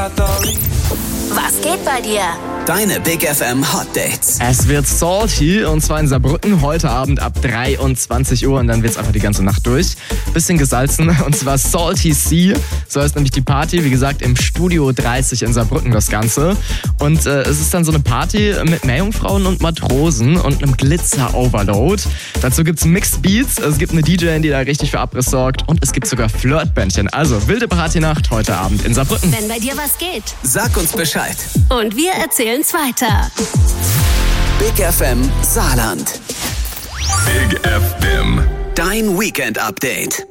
Was geht bei dir? Deine Big FM Hot Dates. Es wird salty und zwar in Saarbrücken heute Abend ab 23 Uhr und dann wird's einfach die ganze Nacht durch. Bisschen gesalzen und zwar Salty Sea. So heißt nämlich die Party, wie gesagt im Studio 30 in Saarbrücken das Ganze. Und es ist dann so eine Party mit Meerjungfrauen und Matrosen und einem Glitzer-Overload. Dazu gibt's Mixed Beats, es gibt eine DJ, die da richtig für Abriss sorgt und es gibt sogar Flirtbändchen. Also wilde Partynacht heute Abend in Saarbrücken. Wenn bei dir was geht. Sag uns Bescheid. Und wir erzählen's weiter. Big FM Saarland. Big FM. Dein Weekend-Update.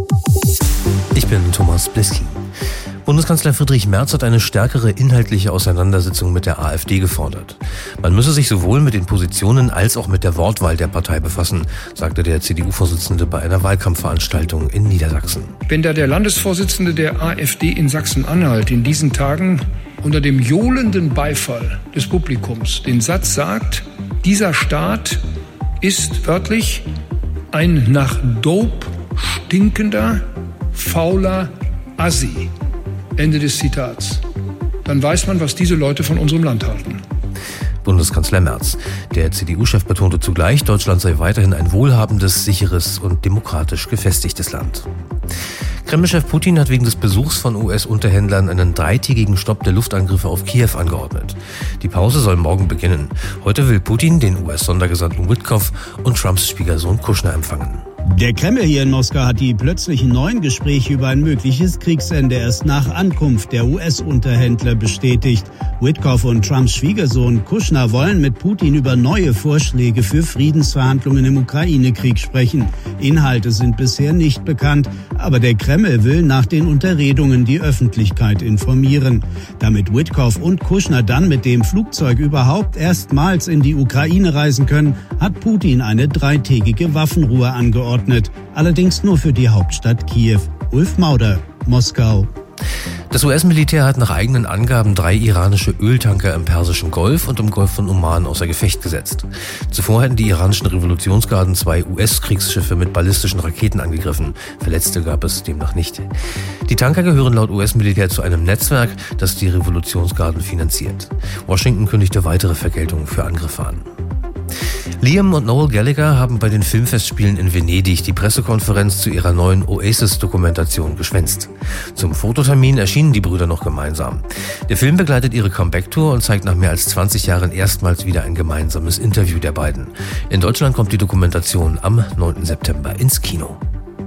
Ich bin Thomas Bliski. Bundeskanzler Friedrich Merz hat eine stärkere inhaltliche Auseinandersetzung mit der AfD gefordert. Man müsse sich sowohl mit den Positionen als auch mit der Wortwahl der Partei befassen, sagte der CDU-Vorsitzende bei einer Wahlkampfveranstaltung in Niedersachsen. Wenn da der Landesvorsitzende der AfD in Sachsen-Anhalt in diesen Tagen unter dem johlenden Beifall des Publikums den Satz sagt, dieser Staat ist wörtlich ein nach Dope stinkender, fauler Assi. Ende des Zitats. Dann weiß man, was diese Leute von unserem Land halten. Bundeskanzler Merz. Der CDU-Chef betonte zugleich, Deutschland sei weiterhin ein wohlhabendes, sicheres und demokratisch gefestigtes Land. Kreml-Chef Putin hat wegen des Besuchs von US-Unterhändlern einen 3-tägigen Stopp der Luftangriffe auf Kiew angeordnet. Die Pause soll morgen beginnen. Heute will Putin den US-Sondergesandten Witkoff und Trumps Schwiegersohn Kushner empfangen. Der Kreml hier in Moskau hat die plötzlichen neuen Gespräche über ein mögliches Kriegsende erst nach Ankunft der US-Unterhändler bestätigt. Witkoff und Trumps Schwiegersohn Kushner wollen mit Putin über neue Vorschläge für Friedensverhandlungen im Ukraine-Krieg sprechen. Inhalte sind bisher nicht bekannt, aber der Kreml will nach den Unterredungen die Öffentlichkeit informieren. Damit Witkoff und Kushner dann mit dem Flugzeug überhaupt erstmals in die Ukraine reisen können, hat Putin eine 3-tägige Waffenruhe angeordnet. Allerdings nur für die Hauptstadt Kiew. Ulf Mauder, Moskau. Das US-Militär hat nach eigenen Angaben 3 iranische Öltanker im Persischen Golf und im Golf von Oman außer Gefecht gesetzt. Zuvor hätten die iranischen Revolutionsgarden 2 US-Kriegsschiffe mit ballistischen Raketen angegriffen. Verletzte gab es demnach nicht. Die Tanker gehören laut US-Militär zu einem Netzwerk, das die Revolutionsgarden finanziert. Washington kündigte weitere Vergeltungen für Angriffe an. Liam und Noel Gallagher haben bei den Filmfestspielen in Venedig die Pressekonferenz zu ihrer neuen Oasis-Dokumentation geschwänzt. Zum Fototermin erschienen die Brüder noch gemeinsam. Der Film begleitet ihre Comeback-Tour und zeigt nach mehr als 20 Jahren erstmals wieder ein gemeinsames Interview der beiden. In Deutschland kommt die Dokumentation am 9. September ins Kino.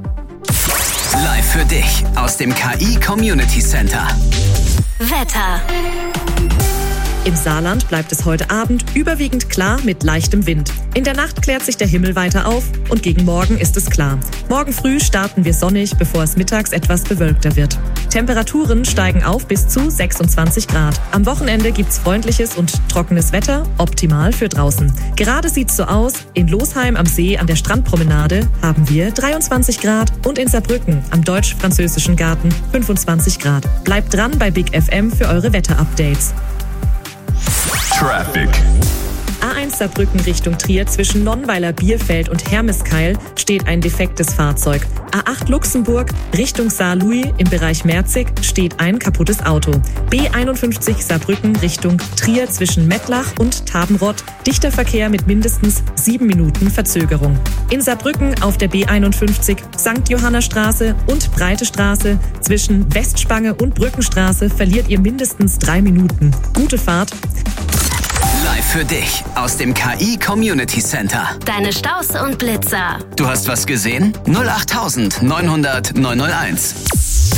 Live für dich aus dem KI Community Center. Wetter. Im Saarland bleibt es heute Abend überwiegend klar mit leichtem Wind. In der Nacht klärt sich der Himmel weiter auf und gegen Morgen ist es klar. Morgen früh starten wir sonnig, bevor es mittags etwas bewölkter wird. Temperaturen steigen auf bis zu 26 Grad. Am Wochenende gibt's freundliches und trockenes Wetter, optimal für draußen. Gerade sieht's so aus, in Losheim am See an der Strandpromenade haben wir 23 Grad und in Saarbrücken am Deutsch-Französischen Garten 25 Grad. Bleibt dran bei Big FM für eure Wetterupdates. Traffic. A1 Saarbrücken Richtung Trier zwischen Nonnweiler Bierfeld und Hermeskeil steht ein defektes Fahrzeug. A8 Luxemburg Richtung Saarlouis im Bereich Merzig steht ein kaputtes Auto. B51 Saarbrücken Richtung Trier zwischen Mettlach und Tabenrott dichter Verkehr mit mindestens 7 Minuten Verzögerung. In Saarbrücken auf der B51 St. Johanna Straße und Breite Straße zwischen Westspange und Brückenstraße verliert ihr mindestens 3 Minuten. Gute Fahrt. Live für dich aus dem KI Community Center. Deine Staus und Blitzer. Du hast was gesehen? 08900 901.